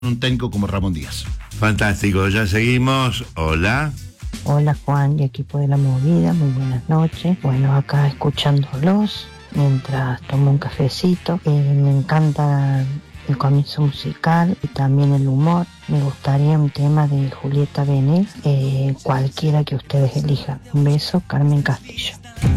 un técnico como Ramón Díaz. Fantástico, ya seguimos. Hola. Hola Juan y equipo de La Movida, muy buenas noches. Bueno, acá escuchándolos mientras tomo un cafecito. Me encanta el comienzo musical y también el humor. Me gustaría un tema de Julieta Venegas, cualquiera que ustedes elijan. Un beso, Carmen Castillo.